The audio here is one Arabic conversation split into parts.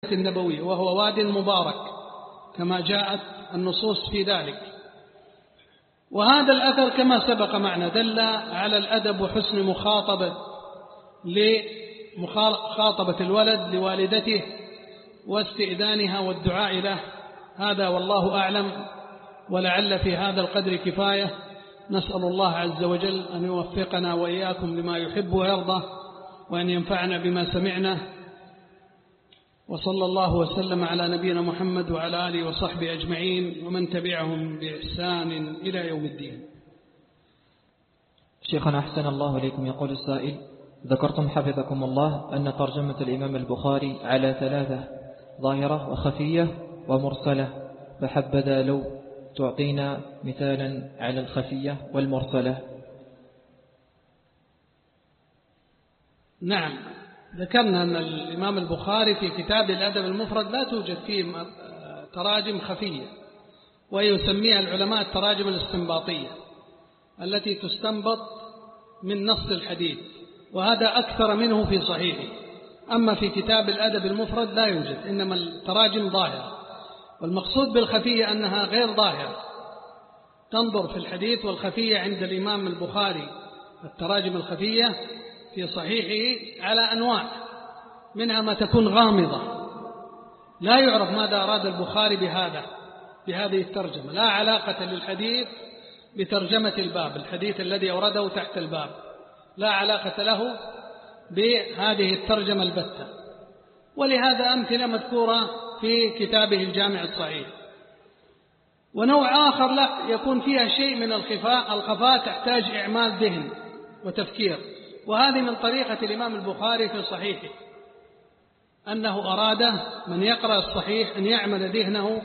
النبوي، وهو واد مبارك كما جاءت النصوص في ذلك. وهذا الأثر كما سبق معنا دل على الأدب وحسن مخاطبة الولد لوالدته واستئذانها والدعاء له. هذا والله أعلم، ولعل في هذا القدر كفاية. نسأل الله عز وجل أن يوفقنا وإياكم لما يحب ويرضى، وأن ينفعنا بما سمعنا. وصلى الله وسلم على نبينا محمد وعلى آله وصحبه أجمعين ومن تبعهم بإحسان إلى يوم الدين. شيخنا أحسن الله إليكم. يقول السائل: ذكرتم حفظكم الله أن ترجمة الإمام البخاري على 3: ظاهرة وخفية ومرسلة، فحبذا لو تعطينا مثالا على الخفية والمرسلة. نعم، ذكرنا أن الإمام البخاري في كتاب الأدب المفرد لا توجد فيه تراجم خفية، ويسميها العلماء التراجم الاستنباطية التي تستنبط من نص الحديث، وهذا أكثر منه في صحيحه. أما في كتاب الأدب المفرد لا يوجد، إنما التراجم ظاهرة. والمقصود بالخفية أنها غير ظاهرة، تنظر في الحديث. والخفية عند الإمام البخاري التراجم الخفية في صحيحه على أنواع، منها ما تكون غامضة لا يعرف ماذا أراد البخاري بهذه الترجمة، لا علاقة للحديث بترجمة الباب، الحديث الذي أورده تحت الباب لا علاقة له بهذه الترجمة البتة. ولهذا أمثلة مذكورة في كتابه الجامع الصحيح. ونوع آخر لا يكون فيها شيء من الخفاء تحتاج إعمال ذهن وتفكير، وهذه من طريقة الإمام البخاري في صحيحه، أنه أراد من يقرأ الصحيح أن يعمل ذهنه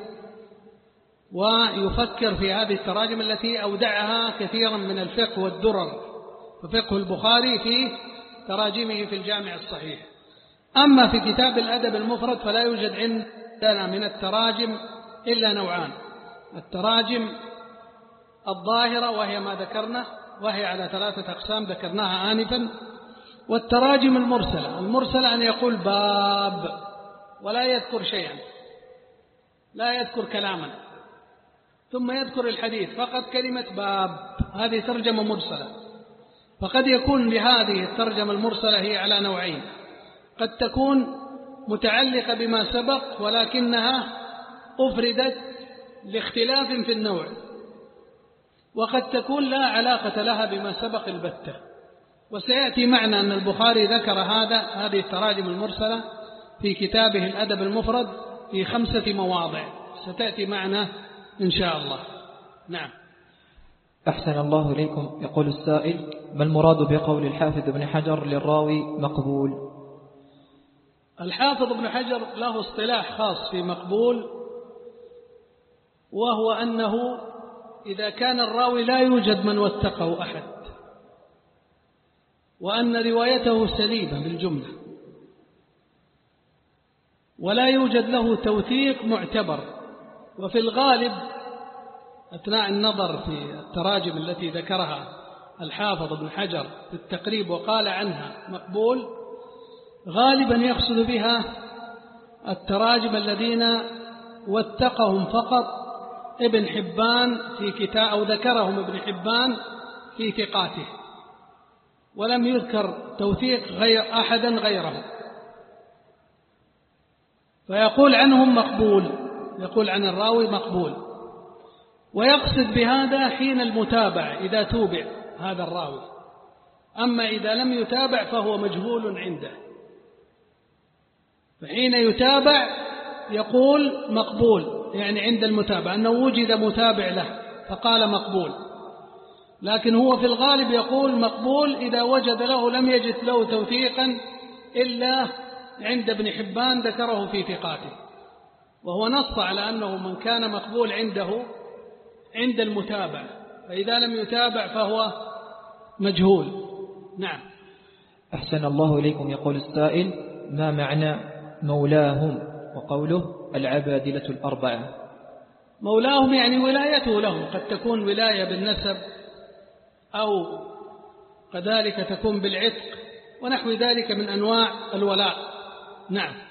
ويفكر في هذه التراجم التي أودعها كثيرا من الفقه والدرر، وفقه البخاري في تراجمه في الجامع الصحيح. أما في كتاب الأدب المفرد فلا يوجد عندنا من التراجم إلا نوعان: التراجم الظاهرة وهي ما ذكرنا، وهي على 3 أقسام ذكرناها آنفا، والتراجم المرسلة أن يقول باب ولا يذكر شيئا، لا يذكر كلاما، ثم يذكر الحديث فقط كلمة باب، هذه ترجمة مرسلة. فقد يكون لهذه الترجمة المرسلة هي على نوعين: قد تكون متعلقة بما سبق ولكنها أفردت لاختلاف في النوع، وقد تكون لا علاقة لها بما سبق البتة. وسيأتي معنا أن البخاري ذكر هذه التراجم المرسلة في كتابه الأدب المفرد في 5 مواضع، ستأتي معنا إن شاء الله. نعم. أحسن الله إليكم. يقول السائل: ما المراد بقول الحافظ ابن حجر للراوي مقبول؟ الحافظ ابن حجر له اصطلاح خاص في مقبول، وهو أنه إذا كان الراوي لا يوجد من وثقه أحد، وأن روايته سليمة بالجملة، ولا يوجد له توثيق معتبر. وفي الغالب أثناء النظر في التراجم التي ذكرها الحافظ ابن حجر في التقريب وقال عنها مقبول، غالبا يقصد بها التراجم الذين وثقهم فقط ابن حبان في كتاب، أو ذكرهم ابن حبان في ثقاته، ولم يذكر توثيق أحدا غيره، فيقول عنهم مقبول، يقول عن الراوي مقبول. ويقصد بهذا حين المتابعة إذا توبع هذا الراوي، أما إذا لم يتابع فهو مجهول عنده، فحين يتابع يقول مقبول، يعني عند المتابعة أنه وجد متابع له فقال مقبول. لكن هو في الغالب يقول مقبول إذا وجد له لم يجد له توثيقا إلا عند ابن حبان ذكره في ثقاته، وهو نص على أنه من كان مقبول عنده عند المتابع، فإذا لم يتابع فهو مجهول. نعم. أحسن الله إليكم. يقول السائل: ما معنى مولاهم وقوله العبادلة الأربعة؟ مولاهم يعني ولايته لهم، قد تكون ولاية بالنسب أو كذلك تكون بالعتق ونحو ذلك من أنواع الولاء. نعم.